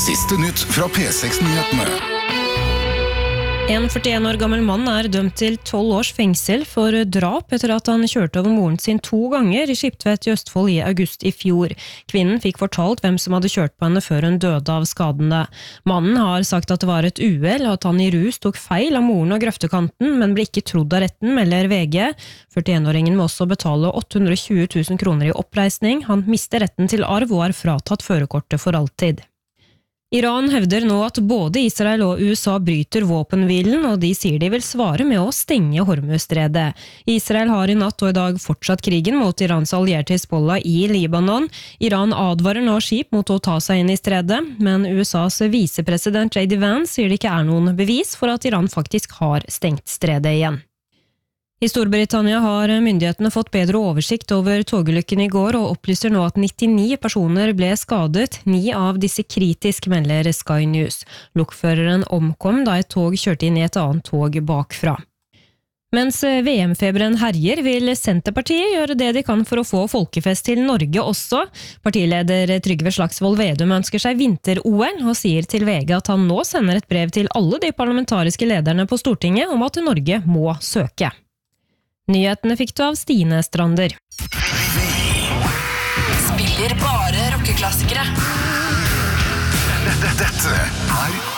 Siste nytt fra P6-nyhetene. En 41 år gammel mann er dømt til 12 års fengsel for drap etter at han kjørte over moren sin 2 ganger i Skiptvet i Østfold i august i fjor. Kvinnen fikk fortalt hvem som hadde kjørt på henne før hun døde av skadene. Mannen har sagt at det var et uhell og at han i rus tok feil av moren og grøftekanten, men ble ikke trodd av retten, melder VG. 41-åringen må også betale 820 000 kroner i oppreisning. Han mister retten til arv og er fratatt førerkortet for alltid. Iran hevder nå at både Israel og USA bryter våpenhvilen, og de sier de vil svare med å stenge Hormuzstredet. Israel har i natt og i dag fortsatt krigen mot Irans allierte Hizbollah i Libanon. Iran advarer nå skip mot å ta seg inn i stredet, men USAs visepresident J.D. Vance sier det ikke er noen bevis for at Iran faktisk har stengt stredet igjen. I Storbritannia har myndighetene fått bedre oversikt over togulykken i går og opplyser nå at 99 personer ble skadet, 9 av disse kritisk, melder Sky News. Lokføreren omkom da et tog kjørte inn i et annet tog bakfra. Mens VM-feberen herjer, vil Senterpartiet gjøre det de kan for å få folkefest til Norge også. Partileder Trygve Slagsvold Vedum ønsker seg vinter-OL og sier til VG at han nå sender et brev til alle de parlamentariske lederne på Stortinget om at Norge må søke. Nyhetene fikk du av Stine Strander. Spiller bare rockeklassikere. Dette er